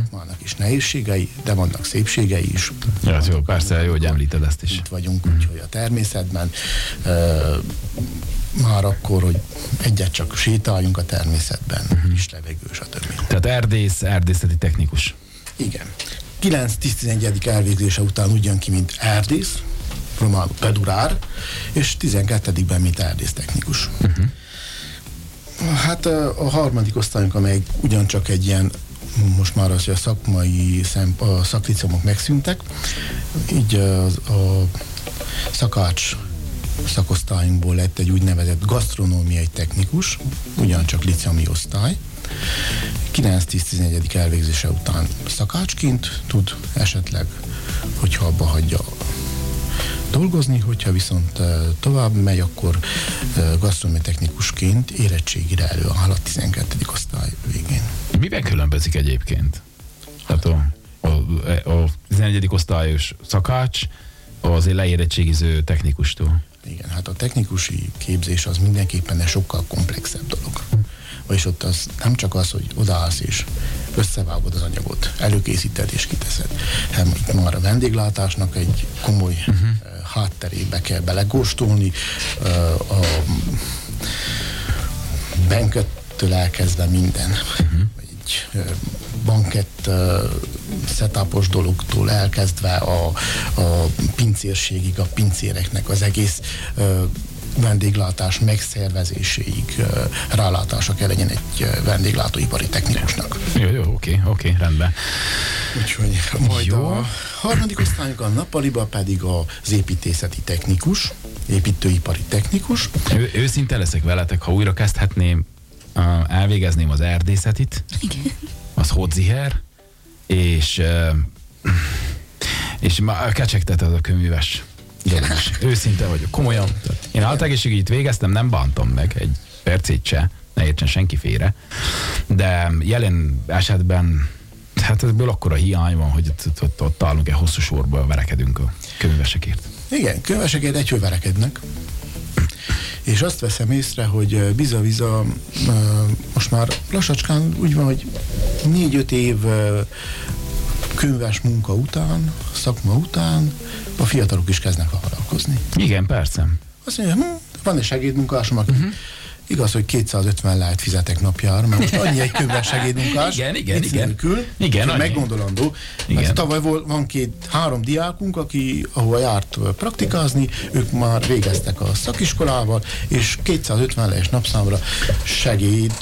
szakmának is nehézségei, de vannak szépségei is. Ja, ez jó, persze, jó, hogy említed ezt is. Itt vagyunk, úgyhogy a természetben már akkor, hogy egyet csak sétáljunk a természetben, is levegő, stb. Tehát erdészeti technikus. Igen. 9-10-11. elvégzése után úgy jön ki, mint erdész, románul pedurár, és 12-ben, mint erdésztechnikus. Hát a harmadik osztályunk, amely ugyancsak egy ilyen, most már az, hogy a szakmai a szaklicomok megszűntek, így a szakács szakosztályunkból lett egy úgynevezett gasztronómiai technikus, ugyancsak liceumi osztály. 9-10-11. elvégzése után szakácsként tud esetleg, hogyha abba hagyja dolgozni, hogyha viszont tovább megy, akkor gasztronómiai technikusként érettségire előáll a 12. osztály végén. Miben különbözik egyébként? Tehát a 11. osztályos szakács az leérettségiző technikustól. Igen, hát a technikusi képzés az mindenképpen egy sokkal komplexebb dolog. Vagyis ott az nem csak az, hogy odaállsz és összevágod az anyagot, előkészíted és kiteszed, hanem itt már a vendéglátásnak egy komoly hátterébe kell belegóstolni, a bankettől elkezdve minden. Egy bankett setupos dologtól elkezdve a pincérségig, a pincéreknek az egész vendéglátás megszervezéséig rálátása kell legyen egy vendéglátóipari technikusnak. Jó, oké, rendben. Úgyhogy majd jó. A harmadik osztályunk a nappaliba pedig az építészeti technikus, építőipari technikus. Őszinte leszek veletek, ha újra kezdhetném, elvégezném az erdészetit, igen. Az hodziher, és kecsegtet az a köműves. Őszinte vagyok, komolyan. Én állategészségügyit végeztem, nem bántam meg egy percét se, ne értsen senki félre, de jelen esetben hát ebből akkora hiány van, hogy ott állunk egy hosszú sorba, verekedünk a köművesekért. Igen, köművesekért egyhől verekednek, és azt veszem észre, hogy biza-biza most már lassacskán úgy van, hogy 4-5 év könyves munka után, szakma után a fiatalok is kezdnek foglalkozni. Igen, persze. Azt mondja, van egy segédmunkásom, aki igaz, hogy 250 lehet fizetek napjára, mert most annyi egy könyves segédmunkás. Igen, meggondolandó. Hát tavaly van 2-3 diákunk, ahol járt praktikázni, ők már végeztek a szakiskolával, és 250 lejés napszámra segéd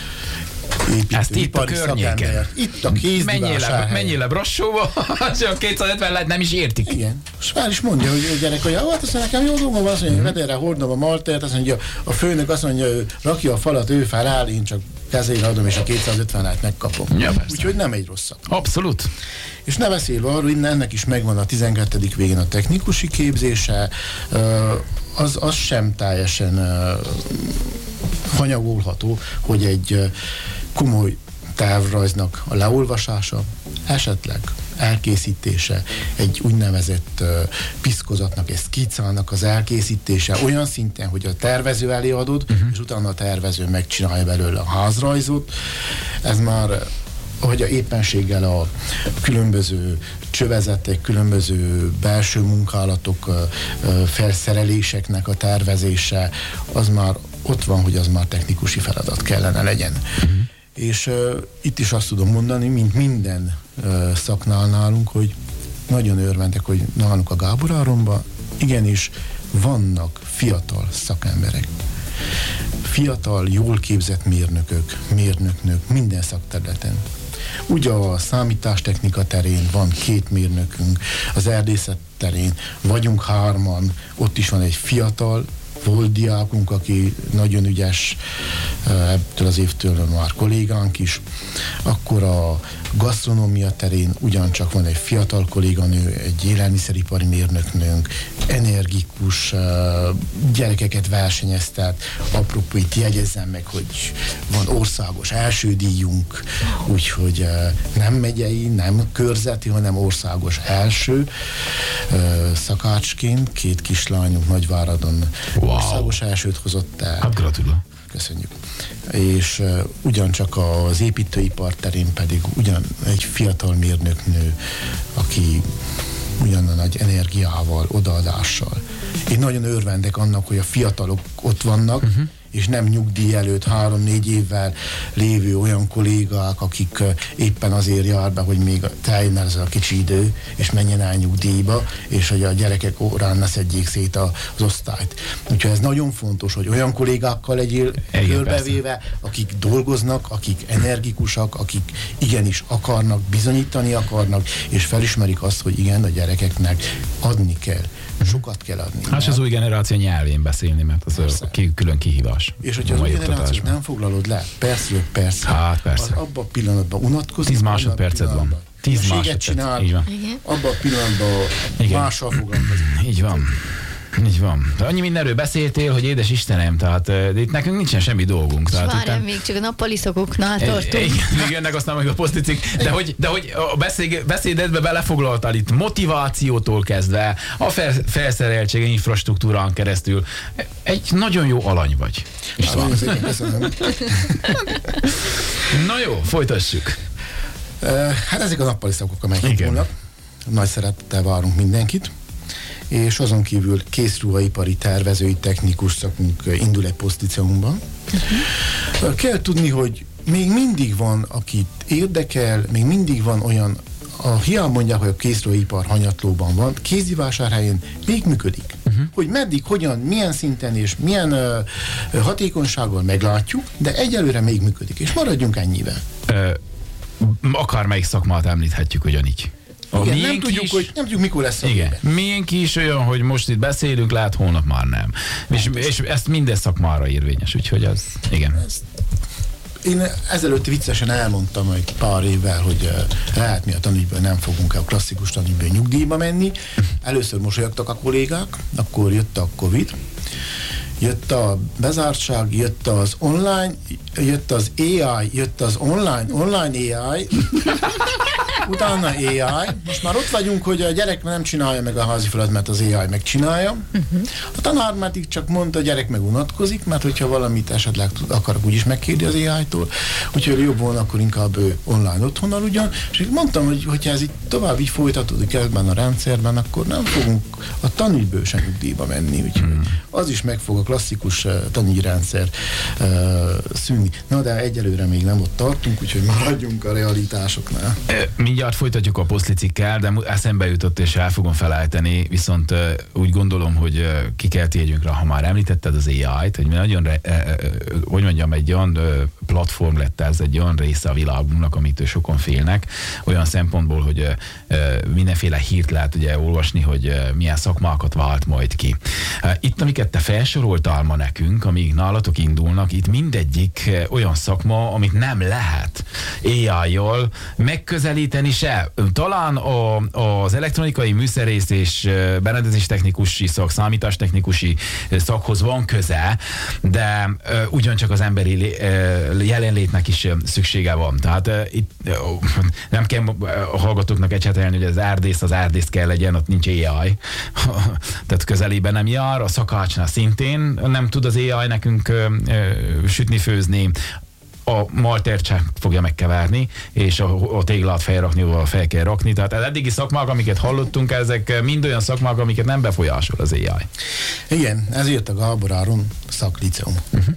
ezt itt a környéken. Itt a kézdivásárhelyen. Menjél le Brassóba, csak 250 lehet, nem is értik. Igen. És már is mondja, hogy a gyerek, hogy hát azt nekem jó dolgom van, azt mondja, vedérre hordom a maltert, azt mondja, a főnök azt mondja, hogy rakja a falat, ő feláll, én csak kezére adom, és a 250 lehet megkapom. Ja, úgyhogy nem egy rosszat. Abszolút. És ne beszélve arról, hogy ennek is megvan a 12. végén a technikusi képzése, az sem teljesen hanyagolható, hogy egy komoly tervrajznak a leolvasása, esetleg elkészítése, egy úgynevezett piszkozatnak, egy szkicának az elkészítése olyan szinten, hogy a tervező elé adod, és utána a tervező megcsinálja belőle a házrajzot. Ez már hogy a éppenséggel a különböző csövezetek, különböző belső munkálatok, felszereléseknek a tervezése, az már ott van, hogy az már technikusi feladat kellene legyen. És itt is azt tudom mondani, mint minden szaknál nálunk, hogy nagyon örvendek, hogy nálunk a Gábor Áronban igenis vannak fiatal szakemberek. Fiatal, jól képzett mérnöknök minden szakterületen. Ugye a számítástechnika terén van 2 mérnökünk, az erdészet terén vagyunk 3-an, ott is van egy fiatal, volt diákunk, aki nagyon ügyes, ebből az évtől már kollégánk is. Akkor a gasztronómia terén ugyancsak van egy fiatal kolléganő, egy élelmiszeripari mérnöknőnk, energikus, gyerekeket versenyeztet. Apropó, itt jegyezzem meg, hogy van országos első díjunk, úgyhogy nem megyei, nem körzeti, hanem országos első szakácsként. 2 kislányunk Nagyváradon országos elsőt hozott el. Hát gratulálok. Köszönjük. És ugyancsak az építőipar terén pedig egy fiatal mérnöknő, aki ugyanaz nagy energiával, odaadással. Én nagyon örvendek annak, hogy a fiatalok ott vannak, és nem nyugdíj előtt 3-4 évvel lévő olyan kollégák, akik éppen azért jár be, hogy még teljen ez a kicsi idő, és menjen el nyugdíjba, és hogy a gyerekek órán ne szedjék szét az osztályt. Úgyhogy ez nagyon fontos, hogy olyan kollégákkal legyél körbevéve, akik dolgoznak, akik energikusak, akik igenis akarnak, bizonyítani akarnak, és felismerik azt, hogy igen, a gyerekeknek adni kell. Sokat kell adni. Hát az új generáció nyelvén beszélni, mert az külön kihívás. És hogyha az új generációt nem foglalod le, persze. Hát persze. Abban a pillanatban unatkozik. 10 másodperced van. 10 másodperced. Így van. Abban a pillanatban mással foglalkozik. Így van. Így van. De annyi mindenről beszéltél, hogy édes Istenem, tehát itt nekünk nincsen semmi dolgunk. És várjál, még csak a nappali szokóknál tartunk. Még jönnek aztán meg a poszticik, de hogy a beszédedbe belefoglaltál itt motivációtól kezdve, a felszereltsége infrastruktúrán keresztül. Egy nagyon jó alany vagy. Na jó, folytassuk. Hát ezek a nappali szakok, amelyek volnak. Nagy szeretettel várunk mindenkit. És azon kívül készruhaipari tervezői technikus szakunk indul egy posztíciónkban. Kell tudni, hogy még mindig van, akit érdekel, még mindig van olyan, hiába mondják, hogy a készruhaipar hanyatlóban van, Kézdivásárhelyen még működik. Hogy meddig, hogyan, milyen szinten és milyen hatékonysággal meglátjuk, de egyelőre még működik, és maradjunk ennyivel. Akármelyik szakmát említhetjük ugyanígy. Igen, nem tudjuk, mikor lesz a igen. Miénk is olyan, hogy most itt beszélünk, lehet holnap már nem. És ezt minden szakmára érvényes, úgyhogy az, igen. Én ezelőtt viccesen elmondtam egy pár évvel, hogy lehet mi a tanügyből nem fogunk a klasszikus tanügyből nyugdíjba menni. Először mosolyogtak a kollégák, akkor jött a Covid, jött a bezártság, jött az online, jött az AI, jött az online AI, utána AI. Most már ott vagyunk, hogy a gyerek nem csinálja meg a házi feladat, mert az AI megcsinálja. A tanár már csak mondta, a gyerek meg unatkozik, mert hogyha valamit esetleg akarok, úgyis megkérdi az AI-tól, úgyhogy jobb volna, akkor inkább online otthon aludjon. És mondtam, hogy hogyha ez így tovább így folytatódik ebben a rendszerben, akkor nem fogunk a tanügyből sem nyugdíjba menni. Úgyhogy az is meg fog a klasszikus tanügyrendszer szűnni. Na, de egyelőre még nem ott tartunk, úgyhogy maradjunk a realitásoknál. Mindjárt folytatjuk a posztlicikkel, de eszembe jutott, és el fogom felejteni, viszont úgy gondolom, hogy ki kell térjünk rá, ha már említetted az AI-t, hogy nagyon, hogy mondjam, egy olyan platform lett ez, egy olyan része a világunknak, amitől sokan félnek, olyan szempontból, hogy mindenféle hírt lehet ugye olvasni, hogy milyen szakmákat vált majd ki. Itt, amiket te felsoroltál ma nekünk, amíg nálatok indulnak, itt mindegyik olyan szakma, amit nem lehet AI-jal megközelíteni se. Talán az elektronikai műszerész és berendezéstechnikusi szak, számítástechnikusi szakhoz van köze, de ugyancsak az emberi jelenlétnek is szüksége van. Tehát itt nem kell a hallgatóknak ecsetelni, hogy az erdész kell legyen, ott nincs AI. Tehát közelében nem jár, a szakácsnál szintén nem tud az AI nekünk sütni, főzni, a maltert sem fogja megkeverni, és a téglát felrakni, fel kell rakni. Tehát az eddigi szakmák, amiket hallottunk, ezek mind olyan szakmák, amiket nem befolyásol az AI. Igen, ezért a Gábor Áron szakliceum.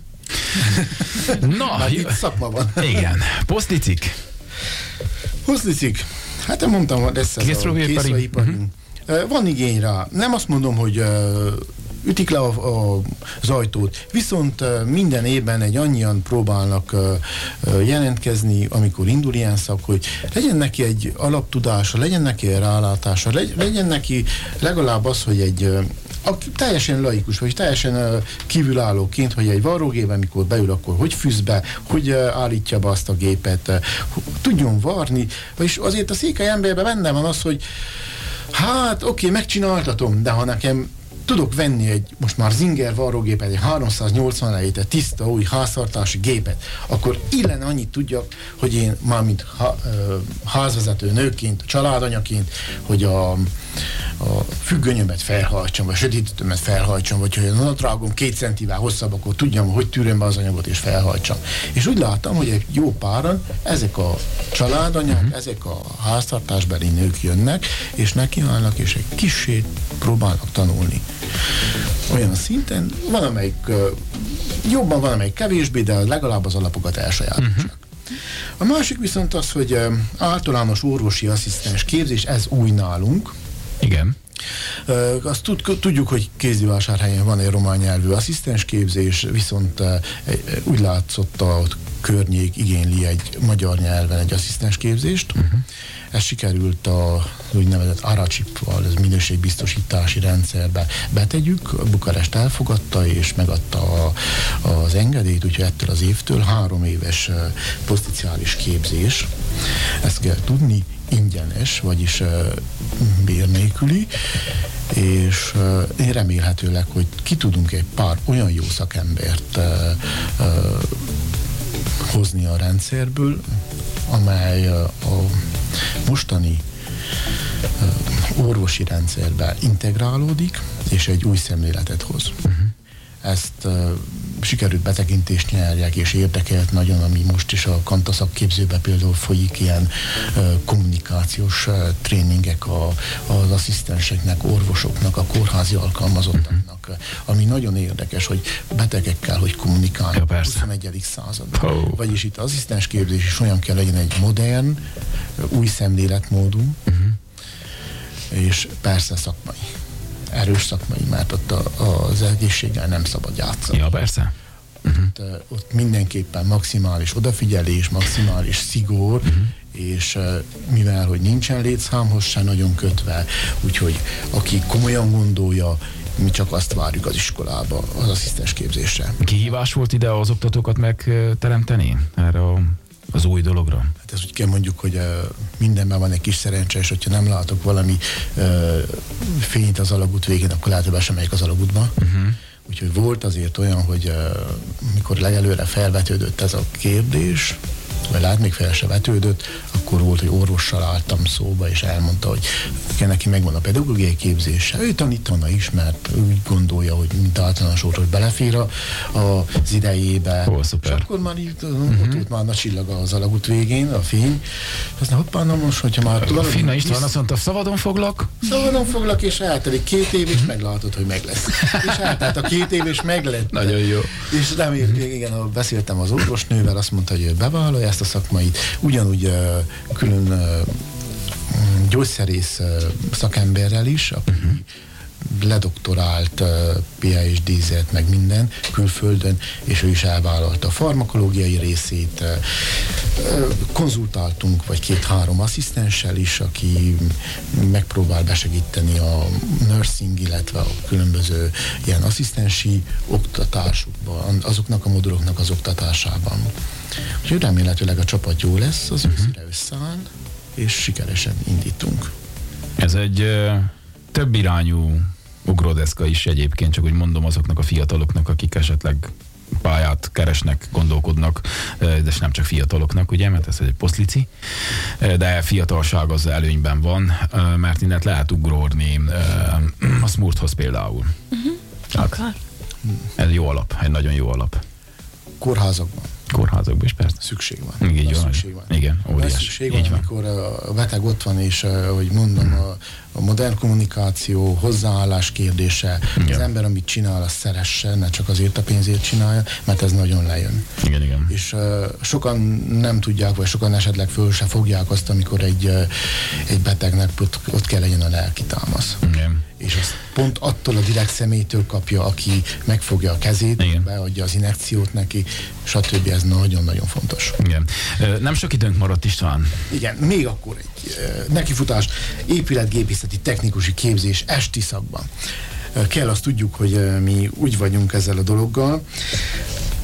Na, itt szakma van. Igen. Posztlicik. Posztlicik. Hát én mondtam, hogy ez az a készruhaiparunk. Van igény rá. Nem azt mondom, hogy ütik le az ajtót, viszont minden évben annyian próbálnak jelentkezni, amikor indul ilyen szak, hogy legyen neki egy alaptudása, legyen neki egy rálátása, legyen neki legalább az, hogy egy teljesen laikus, vagy teljesen kívülállóként, hogy egy varrógében, mikor beül, akkor hogy fűz be, hogy állítja be azt a gépet, tudjon varni, és azért a székely emberben benne van az, hogy hát oké, megcsináltatom, de ha nekem tudok venni egy, most már Singer varrógépet, egy 380 lejétet, tiszta új háztartási gépet, akkor illene annyit tudjak, hogy én már mint házvezető nőként, családanyaként, hogy a függönyömet felhajtsam, vagy sötétítőmet felhajtsam, vagy hogy a nadrágom 2 centivel hosszabb, akkor tudjam, hogy tűröm be az anyagot és felhajtsam. És úgy láttam, hogy egy jó páran ezek a családanyák, ezek a háztartásbeli nők jönnek, és nekiállnak, és egy kissé próbálnak tanulni. Olyan szinten, van amelyik jobban, van amelyik kevésbé, de legalább az alapokat elsajátítják. A másik viszont az, hogy általános orvosi asszisztens képzés, ez új nálunk. Igen. Azt tudjuk, hogy Kézdivásárhelyen van egy román nyelvű asszisztens képzés, viszont úgy látszott a környék igényli egy magyar nyelven egy asszisztens képzést. Ez sikerült a úgynevezett ARACSIP-val, ez minőségbiztosítási rendszerbe betegyük. Bukarest elfogadta és megadta az engedélyt, úgyhogy ettől az évtől 3 éves poszticiális képzés. Ezt kell tudni, ingyenes, vagyis bér nélküli, és én remélhetőleg, hogy ki tudunk egy pár olyan jó szakembert hozni a rendszerből, amely a mostani orvosi rendszerbe integrálódik, és egy új szemléletet hoz. Ezt sikerült betekintést nyerjek, és érdekelt nagyon, ami most is a Kanta szakképzőben például folyik, ilyen kommunikációs tréningek az asszisztenseknek, orvosoknak, a kórházi alkalmazottaknak, ami nagyon érdekes, hogy betegekkel, hogy kommunikálnak a 21. században. Vagyis itt az asszisztens képzés is olyan kell legyen, egy modern, új szemléletmódú, és persze szakmai. Erős szakmai, mert ott az egészséggel nem szabad játszani. Ja, persze. Ott mindenképpen maximális odafigyelés, maximális szigor, és mivel, hogy nincsen létszámhoz se nagyon kötve, úgyhogy aki komolyan gondolja, mi csak azt várjuk az iskolába, az asszisztens képzésre. Kihívás volt ide az oktatókat megteremteni erre az új dologra? Hát ez úgy kell mondjuk, hogy mindenben van egy kis szerencse, és hogyha nem látok valami fényt az alagút végén, akkor lehet, hogy be sem megyek az alagútba. Úgyhogy volt azért olyan, hogy mikor legelőre felvetődött ez a kérdés, vagy lát, még fel se vetődött, akkor volt, hogy orvossal álltam szóba, és elmondta, hogy neki megvan a pedagógiai képzése. Ő tanítana is, mert úgy gondolja, hogy mint általános orvos belefér az idejébe. Szuper. És akkor már itt, ott már nagy csillaga az alagút végén, a fény. Aztán hoppá, na most, hogyha már... A Finna István azt mondta, szabadon foglak? Szabadon foglak, és eltelik 2 év, és meglátod, hogy meg lesz. És eltelt a 2 év, és meglett. Nagyon jó. És igen, beszéltem az orvosnővel, azt mondta, hogy ő bevállalja ezt a szakmait, ugyanúgy külön gyógyszerész szakemberrel is, aki ledoktorált PhD-zet, meg minden külföldön, és ő is elvállalta a farmakológiai részét. Konzultáltunk, vagy 2-3 asszisztenssel is, aki megpróbál besegíteni a nursing, illetve a különböző ilyen asszisztensi oktatásukban, azoknak a moduloknak az oktatásában. Úgyhogy remélhetőleg a csapat jó lesz, az őszire összeáll, és sikeresen indítunk. Ez egy több irányú ugródeszka is egyébként, csak úgy mondom azoknak a fiataloknak, akik esetleg pályát keresnek, gondolkodnak, de nem csak fiataloknak, ugye, mert ez egy posztlici, de fiatalság az előnyben van, mert innen lehet ugródni a Smurthoz például. Akar. Ez jó alap, egy nagyon jó alap. Kórházakban. Kórházakban is persze. Szükség van. Így van. Szükség van. Igen, óriás. Szükség van, amikor a beteg ott van, és ahogy mondom, a modern kommunikáció, hozzáállás kérdése, az ember, amit csinál, azt szeresse, ne csak azért a pénzért csinálja, mert ez nagyon lejön. Igen. És sokan nem tudják, vagy sokan esetleg föl se fogják azt, amikor egy betegnek ott kell legyen a lelki támasz. Igen. És azt pont attól a direkt személytől kapja, aki megfogja a kezét, igen, beadja az injekciót neki, stb. Ez nagyon-nagyon fontos. Igen. Nem sok időnk maradt, István. Igen, még akkor egy nekifutás, épületgépészeti technikusi képzés esti szakban. Kell azt tudjuk, hogy mi úgy vagyunk ezzel a dologgal,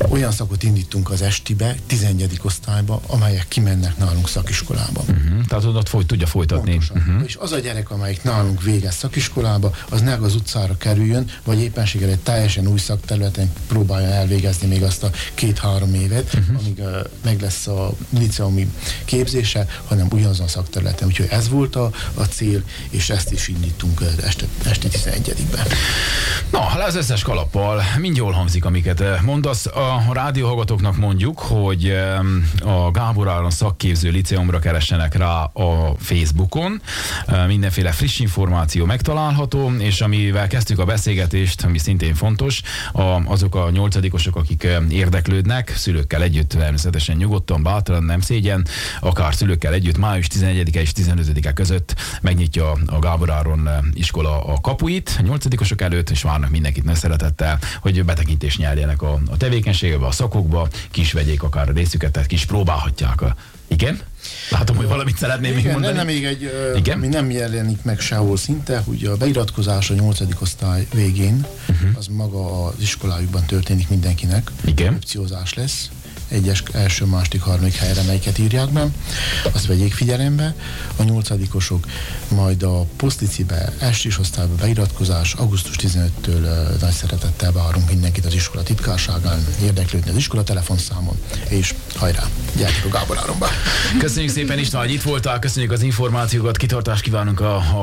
olyan szakot indítunk az estibe, 11. osztályba, amelyek kimennek nálunk szakiskolába. Tehát ott tudja folytatni. És az a gyerek, amelyik nálunk végez szakiskolába, az ne az utcára kerüljön, vagy éppenséggel egy teljesen új szakterületen próbálja elvégezni még azt a 2-3 évet, amíg meg lesz a liceumi képzése, hanem ugyanazon a szakterületen. Úgyhogy ez volt a cél, és ezt is indítunk esti 11-ben. Na, az összes kalappal mind jól hangzik, amiket mondasz. A rádióhallgatóknak mondjuk, hogy a Gábor Áron szakképző liceumra keressenek rá a Facebookon. Mindenféle friss információ megtalálható, és amivel kezdtük a beszélgetést, ami szintén fontos, azok a 8-osok, akik érdeklődnek, szülőkkel együtt természetesen nyugodtan, bátran, nem szégyen, akár szülőkkel együtt május 11-e és 15-e között megnyitja a Gábor Áron iskola a kapuit 8-osok előtt, és várnak mindenkit nagy szeretettel, hogy betekintést nyerjenek a tevékenységbe, a szakokba, ki is vegyék akár a részüket, tehát ki is próbálhatják. Igen? Látom, hogy valamit szeretném még mondani. Lenne még egy, ami nem jelenik meg sehol szinte, hogy a beiratkozás a 8. osztály végén, az maga az iskolájukban történik mindenkinek. Igen. Opciózás lesz. Egyes, első, második, harmadik helyre, melyiket írják be, azt vegyék figyelembe. A 8-osok majd a posztlicibe, estés osztályba beiratkozás, augusztus 15-től nagy szeretettel várunk mindenkit az iskola titkárságán, érdeklődni az iskola telefonszámon, és hajrá, gyertek a Gábor Áronba. Köszönjük szépen István, hogy itt voltál, köszönjük az információkat, kitartást kívánunk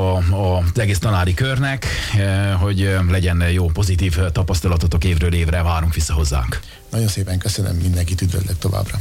az egész tanári körnek, hogy legyen jó, pozitív tapasztalatotok évről évre, várunk vissza hozzánk. Nagyon szépen köszönöm, mindenkit üdvözlök továbbra.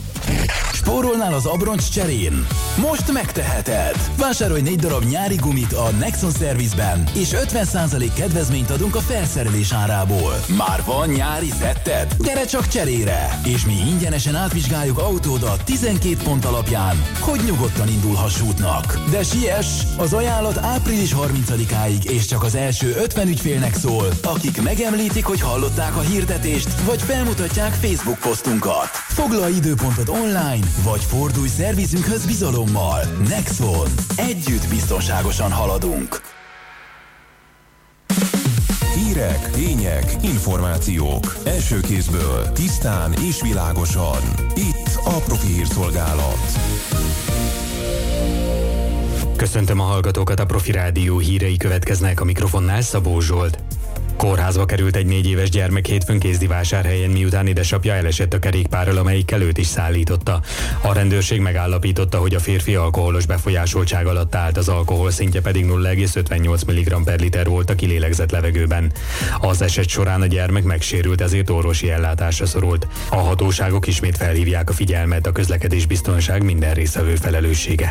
Spórolnál az abroncs cserén? Most megteheted! Vásárolj 4 darab nyári gumit a Nexon Service-ben, és 50% kedvezményt adunk a felszerelés árából. Már van nyári szetted? Gyere csak cserére! És mi ingyenesen átvizsgáljuk autódat 12 pont alapján, hogy nyugodtan indulhass útnak. De siess! Az ajánlat április 30-áig, és csak az első 50 ügyfélnek szól, akik megemlítik, hogy hallották a hirdetést, vagy felmutatják Facebook posztunkat. Foglalj időpontot online, vagy fordulj szervizünkhöz bizalommal. Nexon. Együtt biztonságosan haladunk. Hírek, tények, információk. Első kézből, tisztán és világosan. Itt a Profi Hírszolgálat. Köszöntöm a hallgatókat, a Profi Rádió hírei következnek, a mikrofonnál Szabó Zsolt. Kórházba került egy 4 éves gyermek hétfőn Kézdivásárhelyen, miután édesapja elesett a kerékpárral, amelyikkel őt is szállította. A rendőrség megállapította, hogy a férfi alkoholos befolyásoltság alatt állt, az alkohol szintje pedig 0,58 mg/liter volt a kilélegzett levegőben. Az eset során a gyermek megsérült, ezért orvosi ellátásra szorult. A hatóságok ismét felhívják a figyelmet, a közlekedésbiztonság minden résztvevő felelőssége.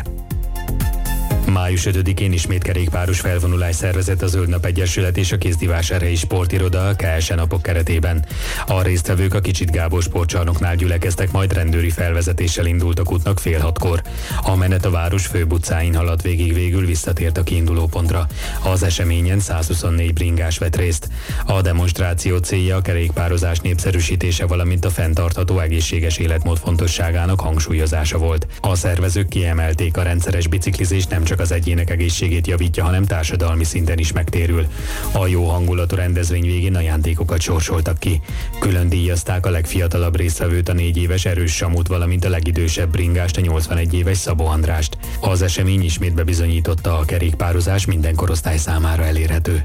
Május 5-én ismét kerékpáros felvonulás szervezett a Zöld Nap Egyesület és a Kézdivásárhelyi Sportiroda a KSE napok keretében. A résztvevők a Kicsit Gábor sportcsarnoknál gyülekeztek, majd rendőri felvezetéssel indultak útnak fél 6-kor. A menet a város főbb utcáin haladt végül visszatért a kiindulópontra. Az eseményen 124 bringás vett részt. A demonstráció célja a kerékpározás népszerűsítése, valamint a fenntartható egészséges életmód fontosságának hangsúlyozása volt. A szervezők kiemelték, a rendszeres biciklizés nem csak az egyének egészségét javítja, hanem társadalmi szinten is megtérül. A jó hangulatú rendezvény végén ajándékokat sorsoltak ki. Külön díjazták a legfiatalabb résztvevőt, a 4 éves Erős Samut, valamint a legidősebb bringást, a 81 éves Szabó Andrást. Az esemény ismét bebizonyította, a kerékpározás minden korosztály számára elérhető.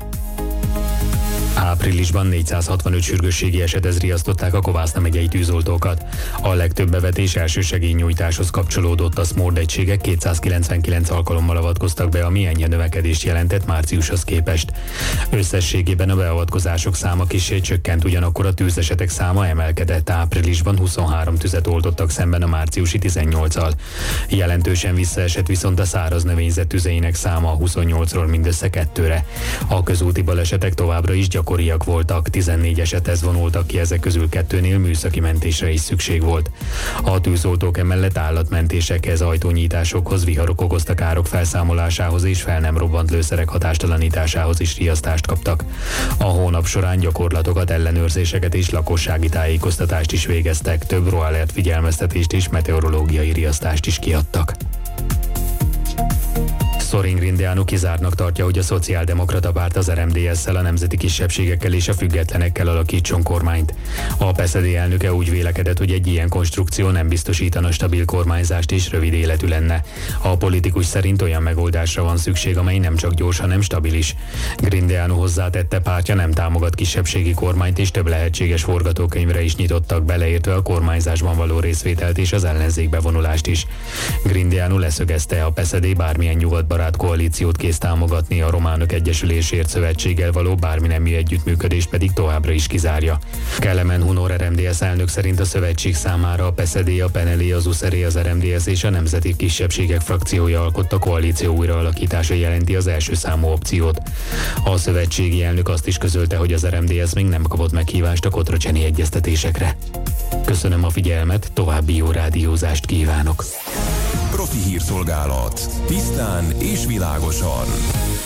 Áprilisban 465 sürgősségi esethez riasztották a Kovászna megyei tűzoltókat. A legtöbb bevetés elsősegélynyújtáshoz kapcsolódott, a SMORD egységek 299 alkalommal avatkoztak be, ami enyhe növekedést jelentett márciushoz képest. Összességében a beavatkozások száma kissé csökkent, ugyanakkor a tűzesetek száma emelkedett. Áprilisban 23 tüzet oldottak szemben a márciusi 18-al. Jelentősen visszaesett viszont a száraz növényzet tüzeinek száma, 28-ról mindössze 2-re. A közúti balesetek továbbra is gyakoriak voltak, 14 esethez vonultak ki, ezek közül 2-nél műszaki mentésre is szükség volt. A tűzoltók emellett állatmentésekhez, ajtónyitásokhoz, viharok okozta károk felszámolásához és fel nem robbant lőszerek hatástalanításához is riasztást kaptak. A hónap során gyakorlatokat, ellenőrzéseket és lakossági tájékoztatást is végeztek, több roalert figyelmeztetést és meteorológiai riasztást is kiadtak. Sorin Grindeanu kizártnak tartja, hogy a szociáldemokrata párt az RMDS-szel, a nemzeti kisebbségekkel és a függetlenekkel alakítson kormányt. A PSD elnöke úgy vélekedett, hogy egy ilyen konstrukció nem biztosítana stabil kormányzást és rövid életű lenne. A politikus szerint olyan megoldásra van szükség, amely nem csak gyors, hanem stabil is. Grindeanu hozzátette, pártja nem támogat kisebbségi kormányt, és több lehetséges forgatókönyvre is nyitottak, beleértve a kormányzásban való részvételt és az ellenzék bevonulást is. Grindeanu leszögezte, a PSD bármilyen nyugatbarát koalíciót kész támogatni, a Románok Egyesülésért szövetséggel való bármi nemű együttműködést pedig továbbra is kizárja. Kelemen Hunor RMDS elnök szerint a szövetség számára a PSD, a PNL, az USZR, az RMDS és a Nemzeti Kisebbségek frakciója alkotta koalíció újraalakítása jelenti az első számú opciót. A szövetségi elnök azt is közölte, hogy az RMDS még nem kapott meghívást a kotrocseni egyeztetésekre. Köszönöm a figyelmet, további jó rádiózást kívánok! Profi hírszolgálat. Tisztán és világosan.